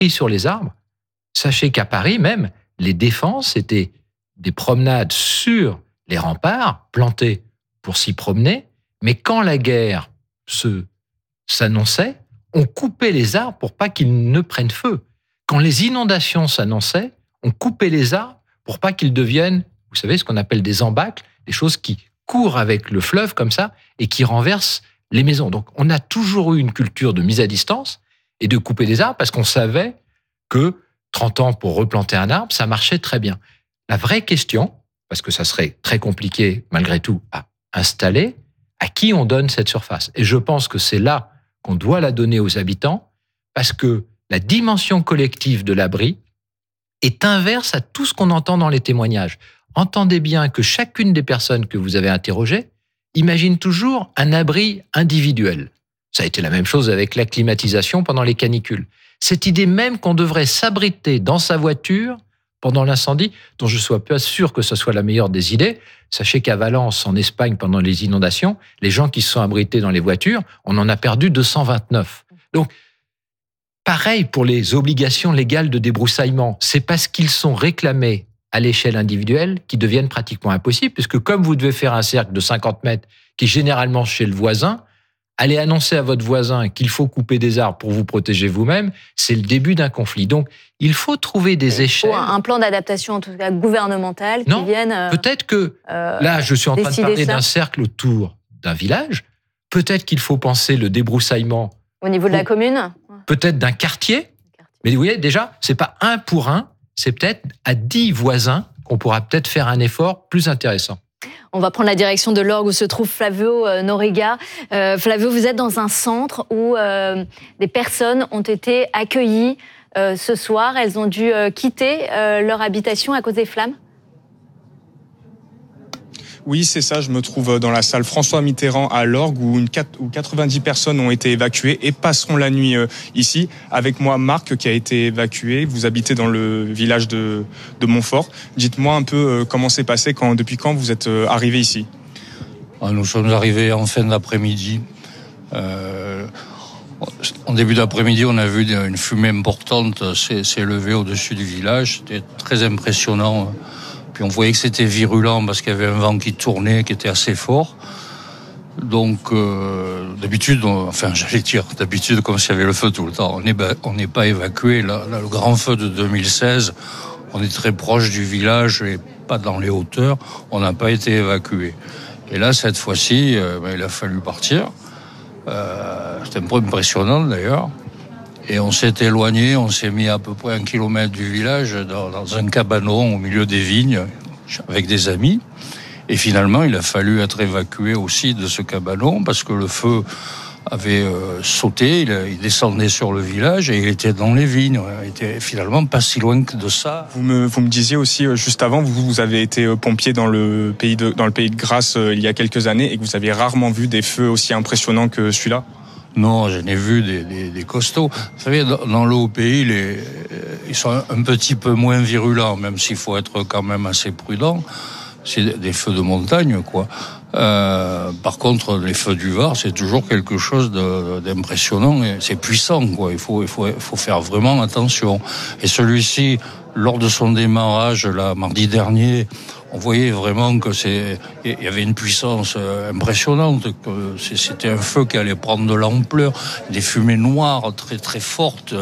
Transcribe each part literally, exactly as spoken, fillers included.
sur les arbres. Sachez qu'à Paris même, les défenses étaient des promenades sur les remparts, plantés pour s'y promener, mais quand la guerre se, s'annonçait, on coupait les arbres pour pas qu'ils ne prennent feu. Quand les inondations s'annonçaient, on coupait les arbres pour pas qu'ils deviennent, vous savez, ce qu'on appelle des embâcles, des choses qui courent avec le fleuve comme ça et qui renversent les maisons. Donc, on a toujours eu une culture de mise à distance et de couper des arbres parce qu'on savait que trente ans pour replanter un arbre, ça marchait très bien. La vraie question, parce que ça serait très compliqué malgré tout à installer, à qui on donne cette surface? Et je pense que c'est là qu'on doit la donner aux habitants parce que la dimension collective de l'abri est inverse à tout ce qu'on entend dans les témoignages. Entendez bien que chacune des personnes que vous avez interrogées imagine toujours un abri individuel. Ça a été la même chose avec la climatisation pendant les canicules. Cette idée même qu'on devrait s'abriter dans sa voiture pendant l'incendie, dont je ne suis pas sûr que ce soit la meilleure des idées. Sachez qu'à Valence, en Espagne, pendant les inondations, les gens qui se sont abrités dans les voitures, on en a perdu deux cent vingt-neuf. Donc, pareil pour les obligations légales de débroussaillement. C'est parce qu'ils sont réclamés à l'échelle individuelle qu'ils deviennent pratiquement impossibles, puisque comme vous devez faire un cercle de cinquante mètres, qui est généralement chez le voisin, aller annoncer à votre voisin qu'il faut couper des arbres pour vous protéger vous-même, c'est le début d'un conflit. Donc, il faut trouver des échelles. Un plan d'adaptation, en tout cas gouvernemental, qui non, vienne. Euh, peut-être que euh, là, je suis en train de parler ça. d'un cercle autour d'un village. Peut-être qu'il faut penser le débroussaillement au niveau de la commune. Peut-être d'un quartier. Mais vous voyez, déjà, c'est pas un pour un, c'est peut-être à dix voisins qu'on pourra peut-être faire un effort plus intéressant. On va prendre la direction de l'orgue où se trouve Flavio euh, Noriga. Euh, Flavio, vous êtes dans un centre où euh, des personnes ont été accueillies euh, ce soir. Elles ont dû euh, quitter euh, leur habitation à cause des flammes. Oui, c'est ça. Je me trouve dans la salle François Mitterrand à l'orgue où, une, où quatre-vingt-dix personnes ont été évacuées et passeront la nuit euh, ici. Avec moi, Marc, qui a été évacué. Vous habitez dans le village de, de Montfort. Dites-moi un peu euh, comment c'est passé, quand, depuis quand vous êtes euh, arrivé ici. Nous sommes arrivés en fin d'après-midi. Euh, en début d'après-midi, on a vu une fumée importante s'élever au-dessus du village. C'était très impressionnant. Puis on voyait que c'était virulent parce qu'il y avait un vent qui tournait, qui était assez fort. Donc, euh, d'habitude, on, enfin, j'allais dire, d'habitude, comme s'il y avait le feu tout le temps. On n'est on n'est pas évacué. Là, là, le grand feu de deux mille seize, on est très proche du village et pas dans les hauteurs. On n'a pas été évacué. Et là, cette fois-ci, euh, ben, il a fallu partir. Euh, c'était un peu impressionnant d'ailleurs. Et on s'est éloigné, on s'est mis à peu près un kilomètre du village, dans, dans un cabanon au milieu des vignes, avec des amis. Et finalement, il a fallu être évacué aussi de ce cabanon, parce que le feu avait euh, sauté, il, il descendait sur le village, et il était dans les vignes. Il était finalement pas si loin que de ça. Vous me, vous me disiez aussi, juste avant, vous, vous avez été pompier dans le pays de, dans le pays de Grasse euh, il y a quelques années, et que vous avez rarement vu des feux aussi impressionnants que celui-là. Non, j'en ai vu des, des, des costauds. Vous savez, dans, dans le Haut-Pays, les, ils sont un, un petit peu moins virulents, même s'il faut être quand même assez prudent. C'est des feux de montagne, quoi. Euh, par contre, les feux du Var, c'est toujours quelque chose de, d'impressionnant et c'est puissant, quoi. Il faut, il faut, il faut faire vraiment attention. Et celui-ci, lors de son démarrage, là, mardi dernier, on voyait vraiment que c'est, il y avait une puissance impressionnante, que c'était un feu qui allait prendre de l'ampleur, des fumées noires très très fortes,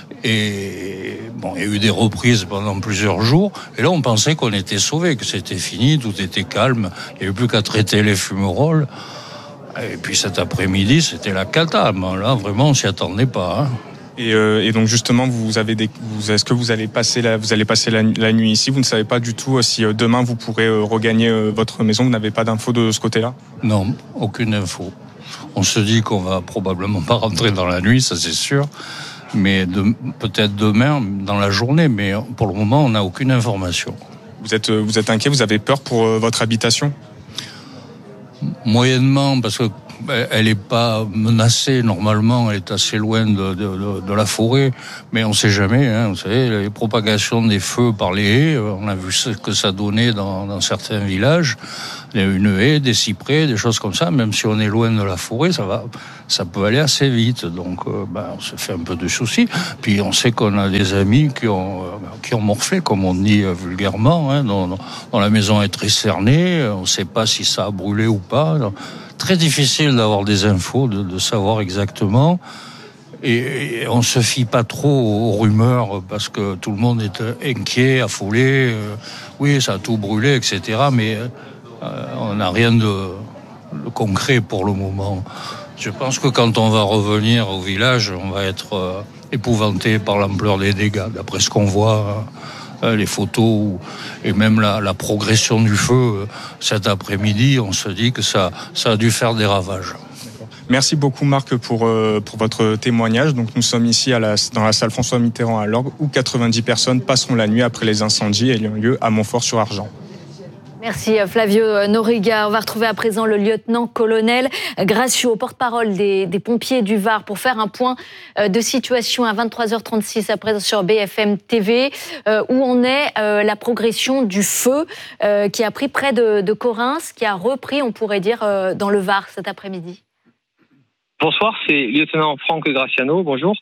et bon, il y a eu des reprises pendant plusieurs jours, et là on pensait qu'on était sauvés, que c'était fini, tout était calme, il n'y avait plus qu'à traiter les fumerolles, et puis cet après-midi c'était la cata, là vraiment on s'y attendait pas, hein. Et, euh, et donc justement, vous avez des, vous, est-ce que vous allez passer la, vous allez passer la, la nuit ici? Vous ne savez pas du tout si euh, demain vous pourrez euh, regagner euh, votre maison. Vous n'avez pas d'infos de ce côté-là? Non, aucune info. On se dit qu'on va probablement pas rentrer dans la nuit, ça c'est sûr, mais de, peut-être demain dans la journée. Mais pour le moment, on n'a aucune information. Vous êtes, vous êtes inquiet? Vous avez peur pour euh, votre habitation? Moyennement, parce que Elle n'est pas menacée normalement, elle est assez loin de, de, de la forêt, mais on ne sait jamais. Hein, vous savez, les propagations des feux par les haies, on a vu ce que ça donnait dans, dans certains villages. Il y a une haie, des cyprès, des choses comme ça. Même si on est loin de la forêt, ça va, ça peut aller assez vite. Donc, euh, ben, on se fait un peu de soucis. Puis on sait qu'on a des amis qui ont, euh, qui ont morflé, comme on dit euh, vulgairement, hein, dont, dont la maison est très cernée. On ne sait pas si ça a brûlé ou pas. Donc, très difficile d'avoir des infos, de, de savoir exactement. Et, et on se fie pas trop aux rumeurs parce que tout le monde est inquiet, affolé. Euh, oui, ça a tout brûlé, et cetera. Mais euh, on n'a rien de, de concret pour le moment. Je pense que quand on va revenir au village, on va être euh, épouvanté par l'ampleur des dégâts, d'après ce qu'on voit. Euh, les photos et même la, la progression du feu euh, cet après-midi, on se dit que ça, ça a dû faire des ravages. Merci beaucoup Marc pour, euh, pour votre témoignage. Donc nous sommes ici à la, dans la salle François Mitterrand à l'Orgue où quatre-vingt-dix personnes passeront la nuit après les incendies ayant lieu à Montfort-sur-Argent. Merci Flavio Noriga. On va retrouver à présent le lieutenant-colonel Graciano, porte-parole des, des pompiers du Var, pour faire un point de situation à vingt-trois heures trente-six à présent sur B F M T V, euh, où on est euh, la progression du feu euh, qui a pris près de, de Correns, qui a repris, on pourrait dire, euh, dans le Var cet après-midi. Bonsoir, c'est lieutenant Franck Graciano. Bonjour.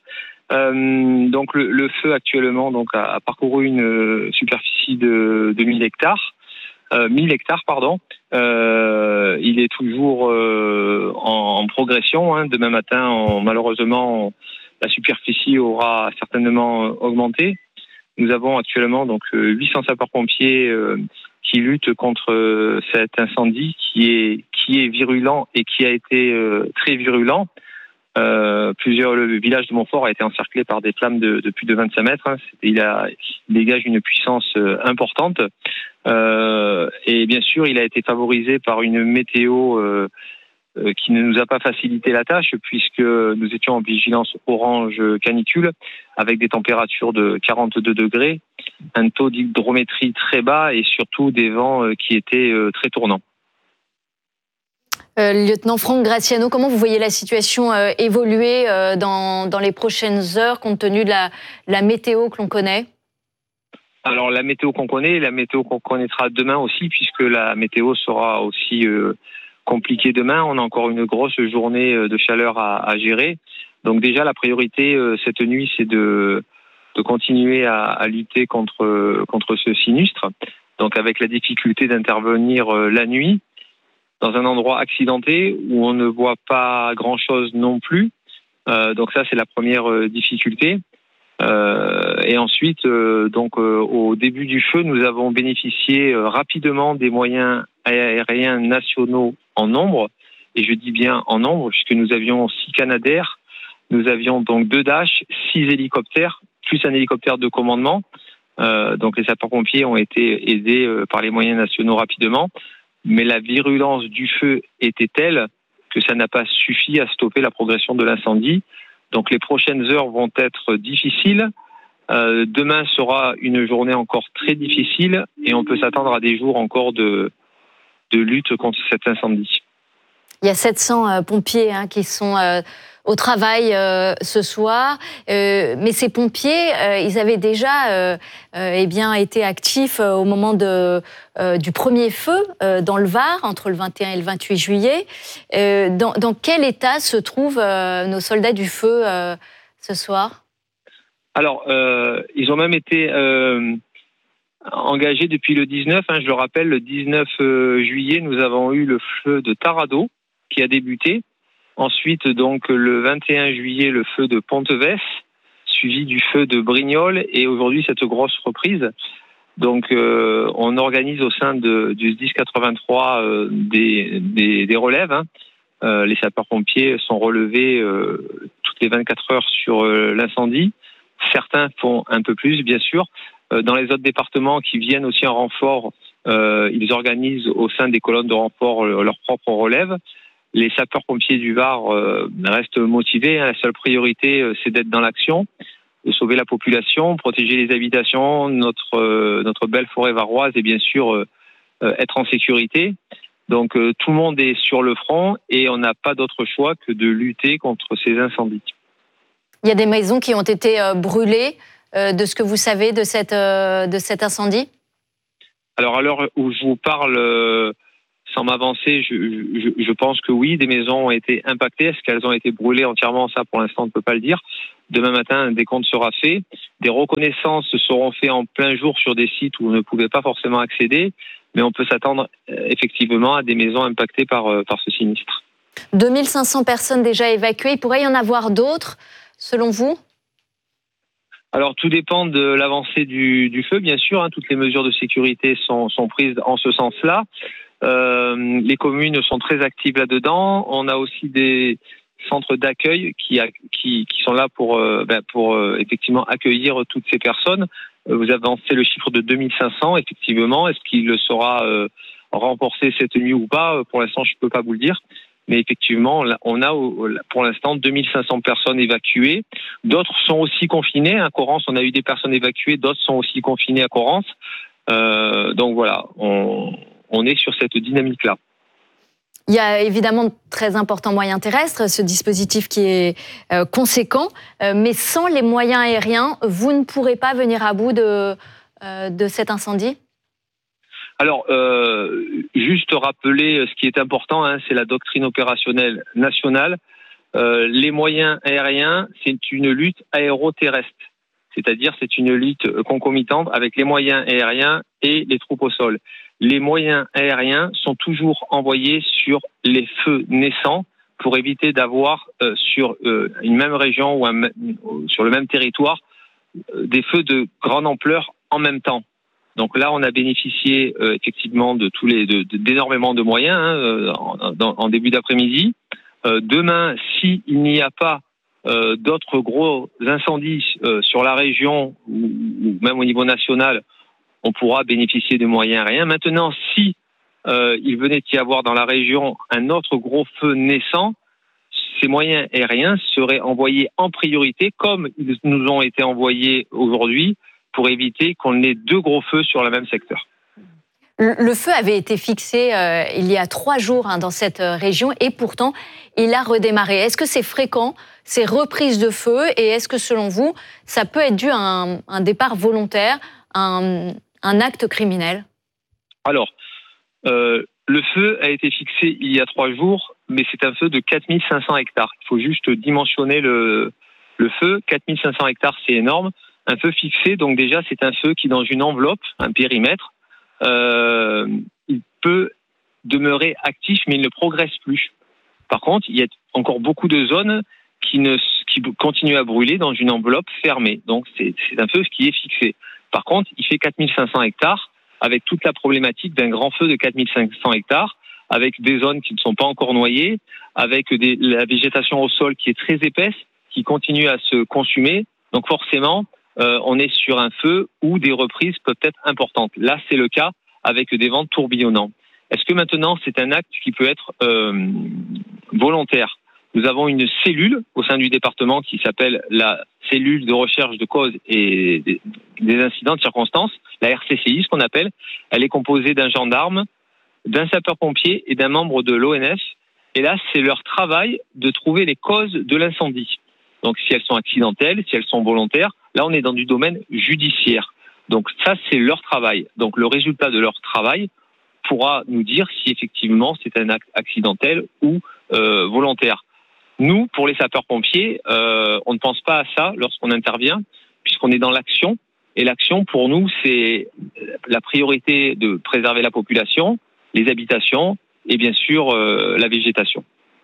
Euh, donc le, le feu actuellement donc a, a parcouru une superficie de, de mille hectares. Euh, mille hectares, pardon. Euh, il est toujours euh, en, en progression. Hein. Demain matin, on, malheureusement, on, la superficie aura certainement augmenté. Nous avons actuellement donc huit cents sapeurs-pompiers euh, qui luttent contre euh, cet incendie qui est qui est virulent et qui a été euh, très virulent. Euh, plusieurs, le village de Montfort a été encerclé par des flammes de, de plus de vingt-cinq mètres. Hein. Il, a, il dégage une puissance euh, importante. Euh, et bien sûr, il a été favorisé par une météo euh, euh, qui ne nous a pas facilité la tâche, puisque nous étions en vigilance orange canicule, avec des températures de quarante-deux degrés, un taux d'hydrométrie très bas et surtout des vents euh, qui étaient euh, très tournants. Euh, lieutenant Franck Graciano, comment vous voyez la situation euh, évoluer euh, dans, dans les prochaines heures, compte tenu de la, la météo que l'on connaît ? Alors la météo qu'on connaît, la météo qu'on connaîtra demain aussi, puisque la météo sera aussi euh, compliquée demain. On a encore une grosse journée de chaleur à, à gérer. Donc déjà, la priorité euh, cette nuit, c'est de, de continuer à, à lutter contre, contre ce sinistre. Donc avec la difficulté d'intervenir euh, la nuit, dans un endroit accidenté où on ne voit pas grand-chose non plus. Euh, donc ça, c'est la première euh, difficulté. Euh, et ensuite, euh, donc euh, au début du feu, nous avons bénéficié euh, rapidement des moyens aériens nationaux en nombre. Et je dis bien en nombre, puisque nous avions six Canadair, nous avions donc deux Dash, six hélicoptères, plus un hélicoptère de commandement. Euh, donc les sapeurs-pompiers ont été aidés euh, par les moyens nationaux rapidement. Mais la virulence du feu était telle que ça n'a pas suffi à stopper la progression de l'incendie. Donc les prochaines heures vont être difficiles. Euh, demain sera une journée encore très difficile et on peut s'attendre à des jours encore de, de lutte contre cet incendie. Il y a sept cents euh, pompiers hein, qui sont euh, au travail euh, ce soir, euh, mais ces pompiers, euh, ils avaient déjà euh, euh, eh bien, été actifs euh, au moment de, euh, du premier feu euh, dans le Var, entre le vingt et un et le vingt-huit juillet. Euh, dans, dans quel état se trouvent euh, nos soldats du feu euh, ce soir ? Alors, euh, ils ont même été euh, engagés depuis le dix-neuf. Hein, je le rappelle, le dix-neuf juillet, nous avons eu le feu de Tarado qui a débuté. Ensuite, donc, le vingt et un juillet, le feu de Pontevès, suivi du feu de Brignoles, et aujourd'hui, cette grosse reprise. Donc, euh, on organise au sein de, du S D I S quatre-vingt-trois euh, des, des, des relèves. Hein. Euh, les sapeurs-pompiers sont relevés euh, toutes les vingt-quatre heures sur euh, l'incendie. Certains font un peu plus, bien sûr. Euh, dans les autres départements qui viennent aussi en renfort, euh, ils organisent au sein des colonnes de renfort euh, leur propre relève. Les sapeurs-pompiers du Var euh, restent motivés. Hein. La seule priorité, euh, c'est d'être dans l'action, de sauver la population, protéger les habitations, notre, euh, notre belle forêt varoise et bien sûr euh, euh, être en sécurité. Donc euh, tout le monde est sur le front et on n'a pas d'autre choix que de lutter contre ces incendies. Il y a des maisons qui ont été euh, brûlées, euh, de ce que vous savez de, cette, euh, de cet incendie ? Alors à l'heure où je vous parle, euh, sans m'avancer, je, je, je pense que oui, des maisons ont été impactées. Est-ce qu'elles ont été brûlées entièrement ? Ça, pour l'instant, on ne peut pas le dire. Demain matin, un décompte sera fait. Des reconnaissances seront faites en plein jour sur des sites où on ne pouvait pas forcément accéder, mais on peut s'attendre euh, effectivement à des maisons impactées par, euh, par ce sinistre. deux mille cinq cents personnes déjà évacuées. Il pourrait y en avoir d'autres, selon vous ? Alors, tout dépend de l'avancée du, du feu, bien sûr. Hein, toutes les mesures de sécurité sont, sont prises en ce sens-là. Euh, les communes sont très actives là-dedans. On a aussi des centres d'accueil qui, qui, qui sont là pour, euh, ben pour euh, effectivement accueillir toutes ces personnes. Vous avancez le chiffre de deux mille cinq cents, effectivement. Est-ce qu'il sera euh, renforcé cette nuit ou pas ? Pour l'instant, je ne peux pas vous le dire. Mais effectivement, on a pour l'instant deux mille cinq cents personnes évacuées. D'autres sont aussi confinées. À Correns, on a eu des personnes évacuées. D'autres sont aussi confinées à Correns. Euh, donc voilà, on, on est sur cette dynamique-là. Il y a évidemment de très importants moyens terrestres, ce dispositif qui est euh, conséquent. Euh, mais sans les moyens aériens, vous ne pourrez pas venir à bout de, euh, de cet incendie ? Alors, euh, juste rappeler ce qui est important, hein, c'est la doctrine opérationnelle nationale. Euh, les moyens aériens, c'est une lutte aéroterrestre, c'est-à-dire c'est une lutte concomitante avec les moyens aériens et les troupes au sol. Les moyens aériens sont toujours envoyés sur les feux naissants pour éviter d'avoir euh, sur euh, une même région ou un, sur le même territoire euh, des feux de grande ampleur en même temps. Donc là, on a bénéficié euh, effectivement de tous les de, de, d'énormément de moyens hein, euh, en, dans, en début d'après-midi. Euh, demain, s'il n'y a pas euh, d'autres gros incendies euh, sur la région ou, ou même au niveau national, on pourra bénéficier de moyens aériens. Maintenant, si euh, il venait y avoir dans la région un autre gros feu naissant, ces moyens aériens seraient envoyés en priorité, comme ils nous ont été envoyés aujourd'hui, pour éviter qu'on ait deux gros feux sur le même secteur. Le feu avait été fixé euh, il y a trois jours hein, dans cette région et pourtant, il a redémarré. Est-ce que c'est fréquent, ces reprises de feu, et est-ce que selon vous, ça peut être dû à un, un départ volontaire, un, un acte criminel ? Alors, euh, le feu a été fixé il y a trois jours, mais c'est un feu de quatre mille cinq cents hectares. Il faut juste dimensionner le, le feu. quatre mille cinq cents hectares, c'est énorme. Un feu fixé, donc déjà, c'est un feu qui, dans une enveloppe, un périmètre, euh, il peut demeurer actif, mais il ne progresse plus. Par contre, il y a encore beaucoup de zones qui, ne, qui continuent à brûler dans une enveloppe fermée. Donc, c'est, c'est un feu qui est fixé. Par contre, il fait quatre mille cinq cents hectares, avec toute la problématique d'un grand feu de quatre mille cinq cents hectares, avec des zones qui ne sont pas encore noyées, avec des, la végétation au sol qui est très épaisse, qui continue à se consumer. Donc, forcément, Euh, on est sur un feu où des reprises peuvent être importantes. Là, c'est le cas avec des vents tourbillonnants. Est-ce que maintenant, c'est un acte qui peut être euh, volontaire ? Nous avons une cellule au sein du département qui s'appelle la cellule de recherche de causes et des, des incidents de circonstances, la R C C I, ce qu'on appelle. Elle est composée d'un gendarme, d'un sapeur-pompier et d'un membre de l'O N F. Et là, c'est leur travail de trouver les causes de l'incendie. Donc, si elles sont accidentelles, si elles sont volontaires, là, on est dans du domaine judiciaire. Donc, ça, c'est leur travail. Donc, le résultat de leur travail pourra nous dire si effectivement c'est un acte accidentel ou euh, volontaire. Nous, pour les sapeurs-pompiers, euh, on ne pense pas à ça lorsqu'on intervient, puisqu'on est dans l'action. Et l'action, pour nous, c'est la priorité de préserver la population, les habitations et bien sûr euh, la végétation.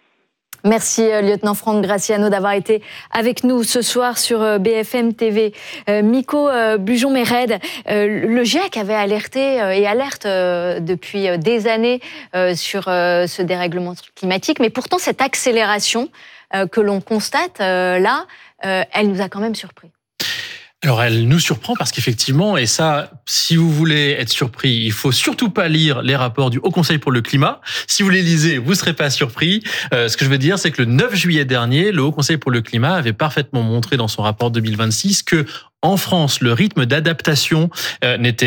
Merci, lieutenant Franck Graciano, d'avoir été avec nous ce soir sur B F M T V. Euh, Miko euh, Bujon-Méred, euh, le GIEC avait alerté euh, et alerte euh, depuis des années euh, sur euh, ce dérèglement climatique, mais pourtant cette accélération euh, que l'on constate euh, là, euh, elle nous a quand même surpris. Alors, elle nous surprend parce qu'effectivement, et ça, si vous voulez être surpris, il faut surtout pas lire les rapports du Haut Conseil pour le climat. Si vous les lisez, vous serez pas surpris. Euh, ce que je veux dire, c'est que le neuf juillet dernier, le Haut Conseil pour le climat avait parfaitement montré dans son rapport deux mille vingt-six que, en France, le rythme d'adaptation euh, n'était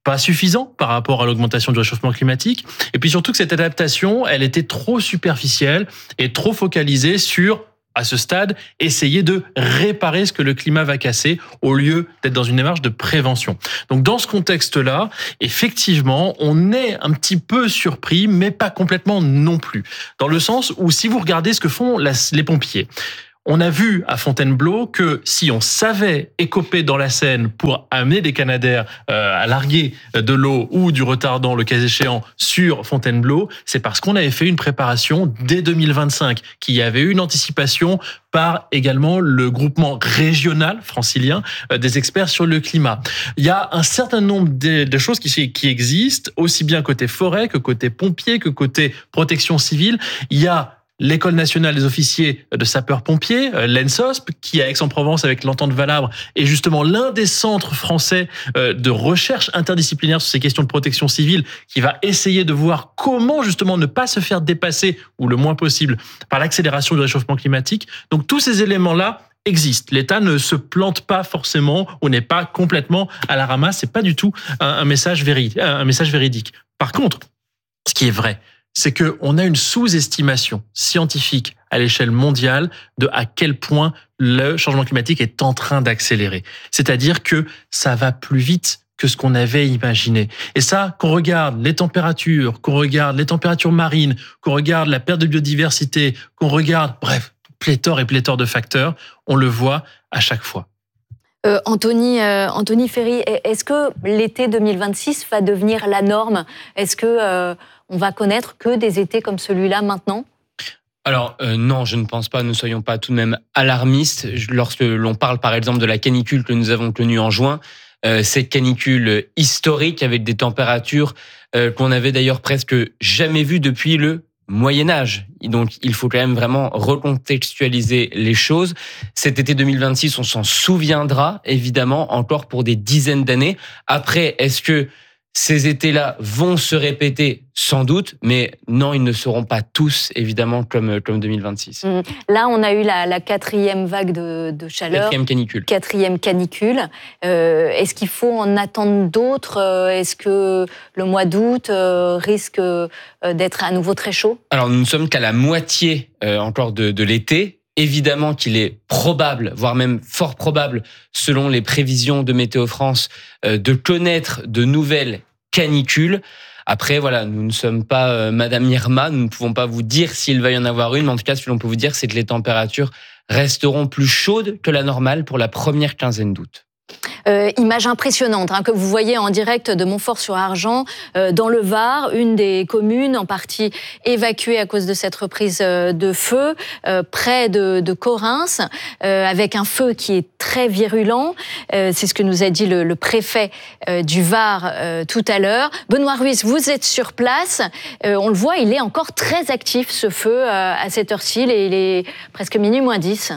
pas suffisant par rapport à l'augmentation du réchauffement climatique. Et puis surtout que cette adaptation, elle était trop superficielle et trop focalisée sur, à ce stade, essayer de réparer ce que le climat va casser au lieu d'être dans une démarche de prévention. Donc dans ce contexte-là, effectivement, on est un petit peu surpris, mais pas complètement non plus. Dans le sens où si vous regardez ce que font les pompiers, on a vu à Fontainebleau que si on savait écoper dans la Seine pour amener des canadaires euh, à larguer de l'eau ou du retardant, le cas échéant, sur Fontainebleau, c'est parce qu'on avait fait une préparation dès deux mille vingt-cinq, qu'il y avait eu une anticipation par également le groupement régional francilien euh, des experts sur le climat. Il y a un certain nombre de, de choses qui, qui existent, aussi bien côté forêt que côté pompiers, que côté protection civile. Il y a l'École nationale des officiers de sapeurs-pompiers, l'E N S O S P, qui à Aix-en-Provence avec l'Entente Valabre est justement l'un des centres français de recherche interdisciplinaire sur ces questions de protection civile, qui va essayer de voir comment justement ne pas se faire dépasser, ou le moins possible, par l'accélération du réchauffement climatique. Donc tous ces éléments-là existent. L'État ne se plante pas forcément, ou n'est pas complètement à la ramasse. C'est pas du tout un, un message véridique, un message véridique. Par contre, ce qui est vrai, c'est qu'on a une sous-estimation scientifique à l'échelle mondiale de à quel point le changement climatique est en train d'accélérer. C'est-à-dire que ça va plus vite que ce qu'on avait imaginé. Et ça, qu'on regarde les températures, qu'on regarde les températures marines, qu'on regarde la perte de biodiversité, qu'on regarde, bref, pléthore et pléthore de facteurs, on le voit à chaque fois. Euh, Anthony, euh, Anthony Ferry, est-ce que l'été deux mille vingt-six va devenir la norme ? Est-ce que euh, on va connaître que des étés comme celui-là maintenant ? Alors euh, non, je ne pense pas, ne soyons pas tout de même alarmistes. Lorsque l'on parle par exemple de la canicule que nous avons connue en juin, euh, cette canicule historique avec des températures euh, qu'on avait d'ailleurs presque jamais vues depuis le Moyen-Âge. Donc, il faut quand même vraiment recontextualiser les choses. Cet été deux mille vingt-six, on s'en souviendra, évidemment, encore pour des dizaines d'années. Après, est-ce que ces étés-là vont se répéter ? Sans doute, mais non, ils ne seront pas tous, évidemment, comme, comme deux mille vingt-six. Mmh. Là, on a eu la, la quatrième vague de, de chaleur. Quatrième canicule. Quatrième canicule. Euh, est-ce qu'il faut en attendre d'autres ? Est-ce que le mois d'août euh, risque euh, d'être à nouveau très chaud ? Alors, nous ne sommes qu'à la moitié euh, encore de, de l'été. Évidemment qu'il est probable, voire même fort probable, selon les prévisions de Météo France, euh, de connaître de nouvelles canicules. Après, voilà, nous ne sommes pas euh, Madame Irma, nous ne pouvons pas vous dire s'il va y en avoir une, mais en tout cas, ce que l'on peut vous dire, c'est que les températures resteront plus chaudes que la normale pour la première quinzaine d'août. Euh, image impressionnante hein, que vous voyez en direct de Montfort-sur-Argent, euh, dans le Var, une des communes en partie évacuée à cause de cette reprise euh, de feu, euh, près de, de Correns, euh, avec un feu qui est très virulent. Euh, c'est ce que nous a dit le, le préfet euh, du Var euh, tout à l'heure. Benoît Ruiz, vous êtes sur place. Euh, on le voit, il est encore très actif, ce feu, euh, à cette heure-ci. Et il est presque minuit moins dix.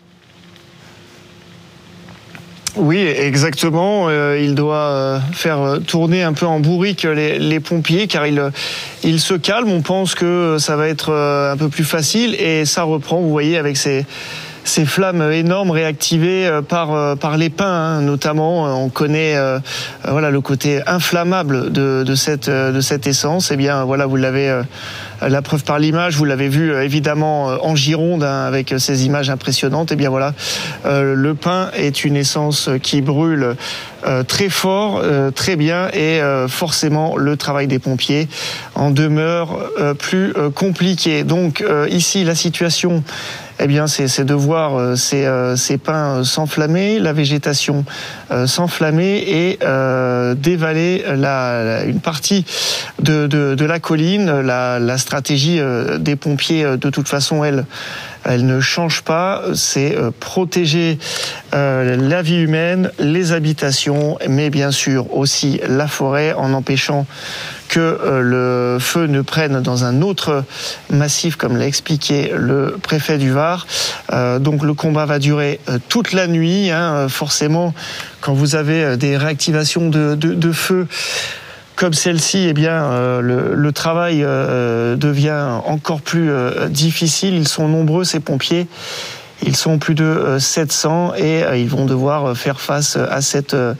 Oui, exactement. Euh, il doit faire tourner un peu en bourrique les, les pompiers, car il, il se calme. On pense que ça va être un peu plus facile et ça reprend, vous voyez, avec ces, ces flammes énormes réactivées par, par les pins, hein, notamment. On connaît euh, voilà, le côté inflammable de, de, cette, de cette essence. Eh bien, voilà, vous l'avez... Euh, La preuve par l'image, vous l'avez vu évidemment en Gironde hein, avec ces images impressionnantes. Et bien voilà, euh, le pin est une essence qui brûle euh, très fort, euh, très bien, et euh, forcément le travail des pompiers en demeure euh, plus euh, compliqué. Donc euh, ici, la situation, eh bien, c'est, c'est de voir euh, ces, euh, ces pins s'enflammer, la végétation euh, s'enflammer et euh, dévaler la, la, une partie de, de, de la colline. La, la stratégie euh, des pompiers, euh, de toute façon, elle, elle ne change pas. C'est euh, protéger euh, la vie humaine, les habitations, mais bien sûr aussi la forêt, en empêchant que euh, le feu ne prenne dans un autre massif, comme l'a expliqué le préfet du Var. Euh, donc le combat va durer euh, toute la nuit. Hein, forcément, quand vous avez des réactivations de, de, de feu comme celle-ci, eh bien, euh, le, le travail euh, devient encore plus euh, difficile. Ils sont nombreux, ces pompiers. Ils sont plus de euh, sept cents et euh, ils vont devoir faire face à cette... Euh,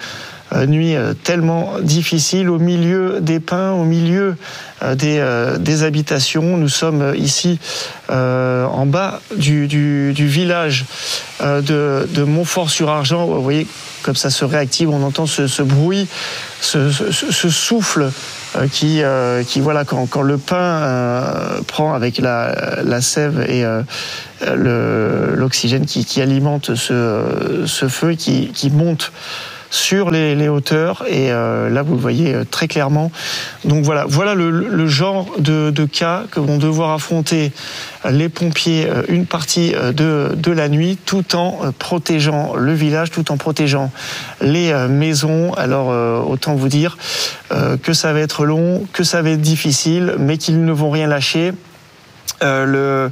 euh, nuit euh, tellement difficile au milieu des pins, au milieu euh, des, euh, des habitations. Nous sommes ici euh, en bas du, du, du village euh, de, de Montfort-sur-Argent. Vous voyez comme ça se réactive, on entend ce, ce bruit, ce, ce, ce souffle euh, qui, euh, qui voilà, quand, quand le pain euh, prend avec la, la sève et euh, le, l'oxygène qui, qui alimente ce, ce feu qui, qui monte sur les, les hauteurs, et euh, là vous le voyez très clairement. Donc voilà, voilà le, le genre de, de cas que vont devoir affronter les pompiers une partie de, de la nuit, tout en protégeant le village, tout en protégeant les maisons. Alors euh, autant vous dire euh, que ça va être long, que ça va être difficile, mais qu'ils ne vont rien lâcher. Euh, le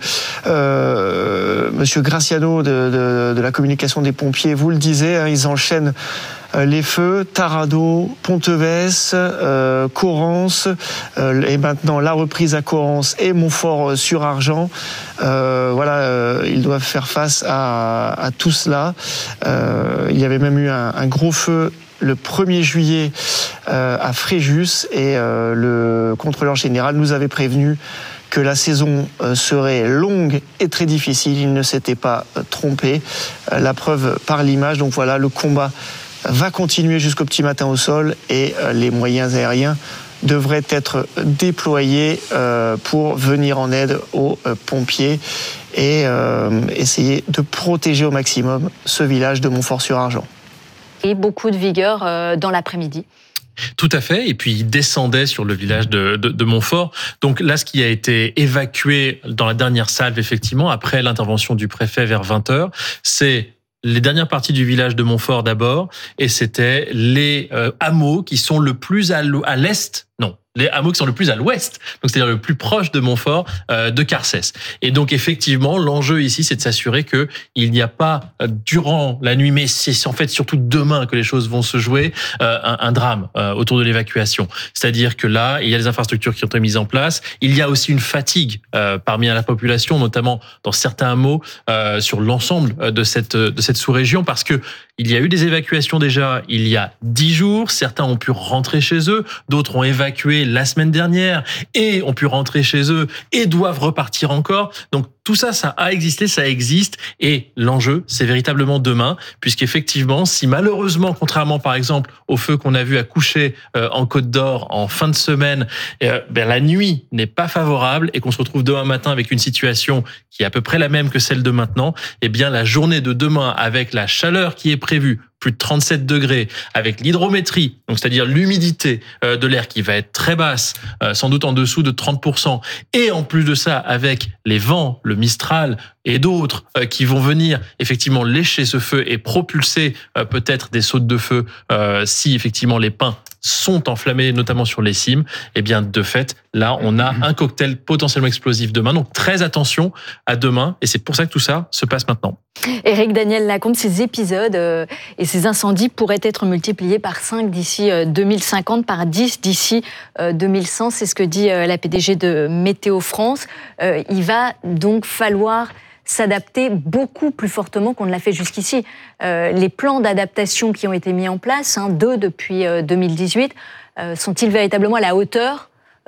euh, Monsieur Graciano de, de, de la communication des pompiers vous le disait, hein, ils enchaînent euh, les feux, Tarado, Pontevès, euh, Corrence, euh, et maintenant la reprise à Corrence et Montfort-sur-Argent. Euh, voilà, euh, ils doivent faire face à, à tout cela. Euh, il y avait même eu un, un gros feu le premier juillet euh, à Fréjus, et euh, le contrôleur général nous avait prévenu que la saison serait longue et très difficile. Il ne s'était pas trompé. La preuve par l'image. Donc voilà, le combat va continuer jusqu'au petit matin au sol, et les moyens aériens devraient être déployés pour venir en aide aux pompiers et essayer de protéger au maximum ce village de Montfort-sur-Argent. Et beaucoup de vigueur dans l'après-midi. Tout à fait. Et puis, il descendait sur le village de, de, de Montfort. Donc là, ce qui a été évacué dans la dernière salve, effectivement, après l'intervention du préfet vers vingt heures, c'est les dernières parties du village de Montfort d'abord, et c'était les euh, hameaux qui sont le plus à l'est, non, les hameaux qui sont le plus à l'ouest, donc c'est-à-dire le plus proche de Montfort, euh, de Carcès. Et donc effectivement, l'enjeu ici, c'est de s'assurer que il n'y a pas euh, durant la nuit, mais c'est en fait surtout demain que les choses vont se jouer, euh, un, un drame euh, autour de l'évacuation. C'est-à-dire que là, il y a des infrastructures qui ont été mises en place. Il y a aussi une fatigue euh, parmi la population, notamment dans certains hameaux, euh, sur l'ensemble de cette de cette sous-région, parce que il y a eu des évacuations déjà il y a dix jours. Certains ont pu rentrer chez eux, d'autres ont évacué la semaine dernière et ont pu rentrer chez eux et doivent repartir encore. Donc tout ça, ça a existé, ça existe, et l'enjeu, c'est véritablement demain, puisqu'effectivement, si malheureusement, contrairement par exemple au feu qu'on a vu à Coucher euh, en Côte d'Or en fin de semaine, euh, ben, la nuit n'est pas favorable et qu'on se retrouve demain matin avec une situation qui est à peu près la même que celle de maintenant, eh bien la journée de demain, avec la chaleur qui est prévue, plus de trente-sept degrés, avec l'hydrométrie, donc c'est-à-dire l'humidité de l'air qui va être très basse, sans doute en dessous de trente pour cent, et en plus de ça, avec les vents, le Mistral et d'autres qui vont venir effectivement lécher ce feu et propulser peut-être des sautes de feu si effectivement les pins sont enflammés, notamment sur les cimes, eh bien de fait, là, on a un cocktail potentiellement explosif demain. Donc très attention à demain, et c'est pour ça que tout ça se passe maintenant. Éric Daniel Lacombe, ces épisodes euh, et ces incendies pourraient être multipliés par cinq d'ici euh, deux mille cinquante, par dix d'ici euh, deux mille cent. C'est ce que dit euh, la P D G de Météo France. Euh, il va donc falloir s'adapter beaucoup plus fortement qu'on ne l'a fait jusqu'ici. Euh, les plans d'adaptation qui ont été mis en place, hein, deux depuis euh, deux mille dix-huit, euh, sont-ils véritablement à la hauteur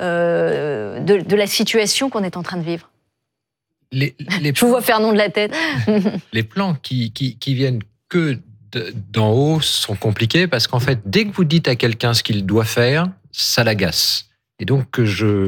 euh, de, de la situation qu'on est en train de vivre ? Les, les Je vous vois faire non de la tête. Les plans qui, qui, qui viennent que de, d'en haut sont compliqués, parce qu'en fait, dès que vous dites à quelqu'un ce qu'il doit faire, ça l'agace. Et donc, je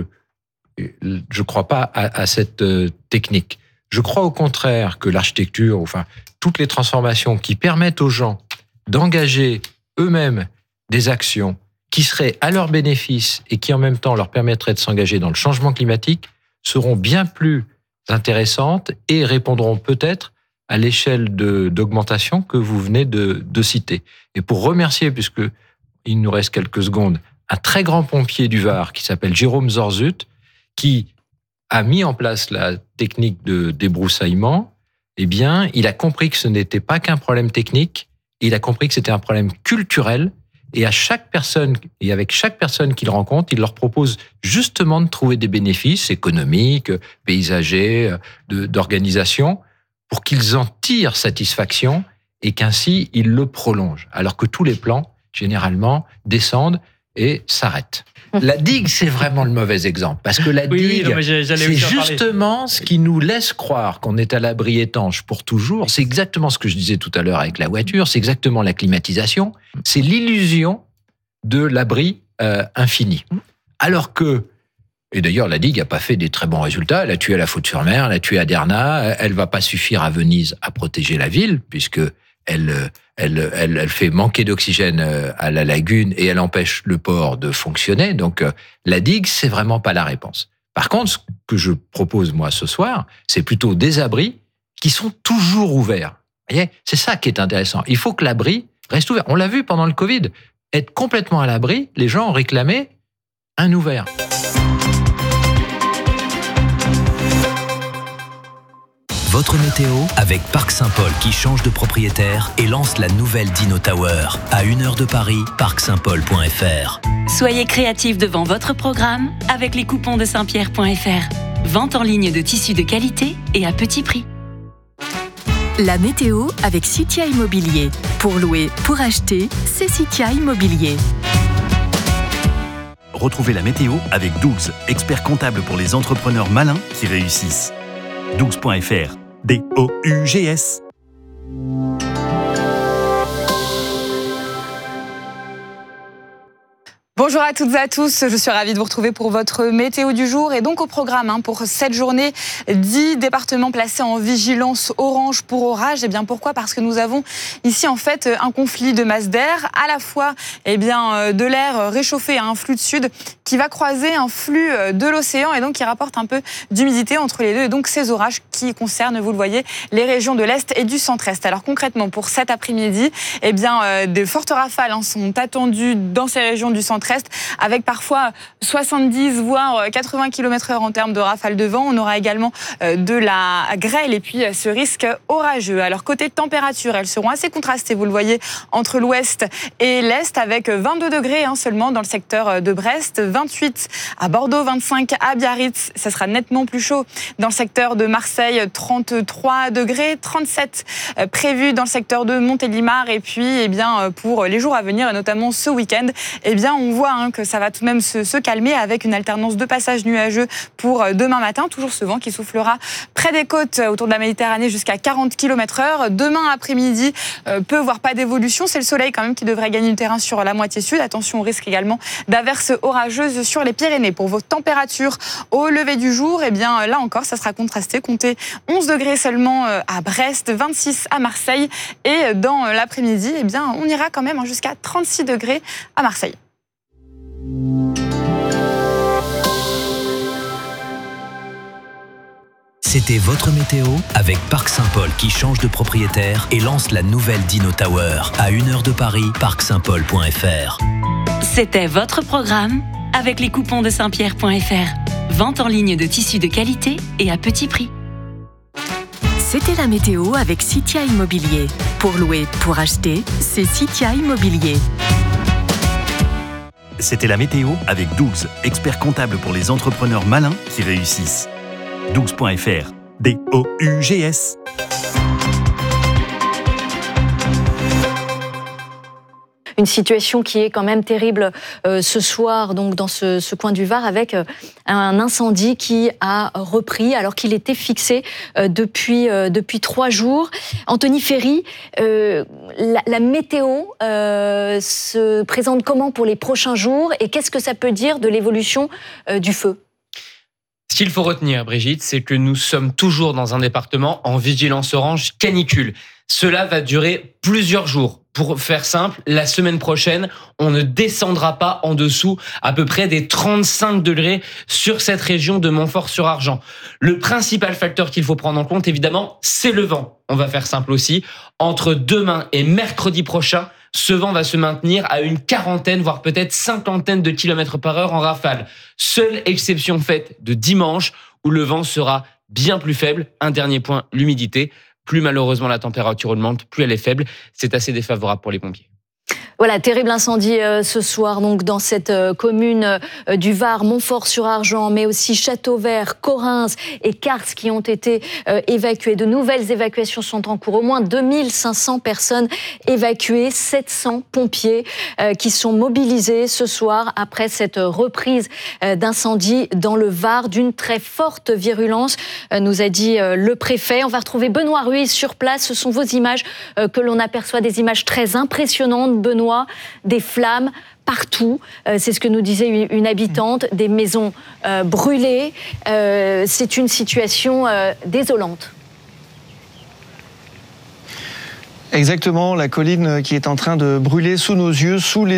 je crois pas à, à cette technique. Je crois au contraire que l'architecture, enfin, toutes les transformations qui permettent aux gens d'engager eux-mêmes des actions qui seraient à leur bénéfice et qui en même temps leur permettraient de s'engager dans le changement climatique seront bien plus intéressantes et répondront peut-être à l'échelle de, d'augmentation que vous venez de, de citer. Et pour remercier, puisque il nous reste quelques secondes, un très grand pompier du Var qui s'appelle Jérôme Zorzut, qui a mis en place la technique de débroussaillement, eh bien, il a compris que ce n'était pas qu'un problème technique, il a compris que c'était un problème culturel, et à chaque personne, et avec chaque personne qu'il rencontre, il leur propose justement de trouver des bénéfices économiques, paysagers, de, d'organisation, pour qu'ils en tirent satisfaction, et qu'ainsi, ils le prolongent. Alors que tous les plans, généralement, descendent et s'arrêtent. La digue, c'est vraiment le mauvais exemple. Parce que la Oui, oui, digue, non, mais j'allais c'est aussi en parler. justement ce qui nous laisse croire qu'on est à l'abri étanche pour toujours. C'est exactement ce que je disais tout à l'heure avec la voiture. C'est exactement la climatisation. C'est l'illusion de l'abri euh, infini. Alors que, et d'ailleurs, la digue n'a pas fait des très bons résultats. Elle a tué à la Faute-sur-Mer, elle a tué à Derna. Elle va pas suffire à Venise à protéger la ville, puisque elle, elle, elle, elle fait manquer d'oxygène à la lagune et elle empêche le port de fonctionner. Donc, la digue, c'est vraiment pas la réponse. Par contre, ce que je propose, moi, ce soir, c'est plutôt des abris qui sont toujours ouverts. Vous voyez, c'est ça qui est intéressant. Il faut que l'abri reste ouvert. On l'a vu pendant le Covid. Être complètement à l'abri, les gens ont réclamé un ouvert. Votre météo avec Parc Saint-Paul qui change de propriétaire et lance la nouvelle Dino Tower. À une heure de Paris, parc saint paul point f r. Soyez créatifs devant votre programme avec les coupons de saint pierre point f r. Vente en ligne de tissus de qualité et à petit prix. La météo avec Citia Immobilier. Pour louer, pour acheter, c'est Citia Immobilier. Retrouvez la météo avec Dougs, expert comptable pour les entrepreneurs malins qui réussissent. dougs point f r. D O U G S. Bonjour à toutes et à tous, je suis ravie de vous retrouver pour votre météo du jour et donc au programme hein, pour cette journée, dix départements placés en vigilance orange pour orage. Et bien pourquoi ? Parce que nous avons ici en fait un conflit de masse d'air, à la fois eh bien, de l'air réchauffé à un flux de sud qui va croiser un flux de l'océan et donc qui rapporte un peu d'humidité entre les deux. Et donc ces orages qui concernent, vous le voyez, les régions de l'Est et du Centre-Est. Alors concrètement pour cet après-midi, eh bien, euh, de fortes rafales hein, sont attendues dans ces régions du Centre-Est, avec parfois soixante-dix voire quatre-vingts kilomètres heure en termes de rafales de vent. On aura également de la grêle et puis ce risque orageux. Alors côté température, elles seront assez contrastées, vous le voyez, entre l'ouest et l'est, avec vingt-deux degrés hein, seulement dans le secteur de Brest, vingt-huit à Bordeaux, vingt-cinq à Biarritz. Ça sera nettement plus chaud dans le secteur de Marseille, trente-trois degrés, trente-sept prévus dans le secteur de Montélimar. Et puis eh bien, pour les jours à venir, et notamment ce week-end, eh bien, on voit hein, que ça va tout de même se, se calmer avec une alternance de passages nuageux pour demain matin. Toujours ce vent qui soufflera près des côtes autour de la Méditerranée jusqu'à quarante kilomètres heure. Demain après-midi, euh, peu voire pas d'évolution. C'est le soleil quand même qui devrait gagner du terrain sur la moitié sud. Attention au risque également d'averses orageuses sur les Pyrénées. Pour vos températures au lever du jour, eh bien là encore, ça sera contrasté. Comptez onze degrés seulement à Brest, vingt-six à Marseille. Et dans l'après-midi, eh bien, on ira quand même jusqu'à trente-six degrés à Marseille. C'était votre météo avec Parc Saint-Paul qui change de propriétaire et lance la nouvelle Dino Tower. À une heure de Paris, parc saint paul point f r. C'était votre programme avec les coupons de saint pierre point f r. Vente en ligne de tissus de qualité et à petit prix. C'était la météo avec Citia Immobilier. Pour louer, pour acheter, c'est Citia Immobilier. C'était la météo avec Dougs, expert comptable pour les entrepreneurs malins qui réussissent. dougs point f r. D O U G S. Une situation qui est quand même terrible euh, ce soir, donc dans ce, ce coin du Var, avec euh, un incendie qui a repris alors qu'il était fixé euh, depuis euh, depuis trois jours. Anthony Ferry, euh, la, la météo euh, se présente comment pour les prochains jours et qu'est-ce que ça peut dire de l'évolution euh, du feu ? Ce qu'il faut retenir, Brigitte, c'est que nous sommes toujours dans un département en vigilance orange canicule. Cela va durer plusieurs jours. Pour faire simple, la semaine prochaine, on ne descendra pas en dessous à peu près des trente-cinq degrés sur cette région de Montfort-sur-Argent. Le principal facteur qu'il faut prendre en compte, évidemment, c'est le vent. On va faire simple aussi. Entre demain et mercredi prochain, ce vent va se maintenir à une quarantaine, voire peut-être cinquantaine de kilomètres par heure en rafale. Seule exception faite de dimanche, où le vent sera bien plus faible. Un dernier point, l'humidité. Plus malheureusement la température augmente, plus elle est faible. C'est assez défavorable pour les pompiers. Voilà, terrible incendie euh, ce soir donc dans cette euh, commune euh, du Var, Montfort-sur-Argent, mais aussi Châteauvert, Correns et Cars qui ont été euh, évacués. De nouvelles évacuations sont en cours. Au moins deux mille cinq cents personnes évacuées, sept cents pompiers euh, qui sont mobilisés ce soir après cette reprise euh, d'incendie dans le Var d'une très forte virulence, euh, nous a dit euh, le préfet. On va retrouver Benoît Ruiz sur place. Ce sont vos images euh, que l'on aperçoit, des images très impressionnantes, Benoît. Des flammes partout, euh, c'est ce que nous disait une habitante, des maisons euh, brûlées. Euh, c'est une situation euh, désolante. Exactement, la colline qui est en train de brûler sous nos yeux, sous les